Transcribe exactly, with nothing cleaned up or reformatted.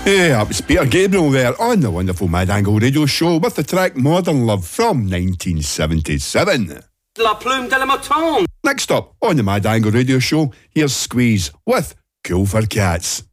Yeah, it was Peter Gabriel there on the wonderful Mad Angle Radio Show with the track Modern Love from nineteen seventy-seven. La Plume de la Mouton. Next up on the Mad Angle Radio Show, here's Squeeze with Cool for Cats.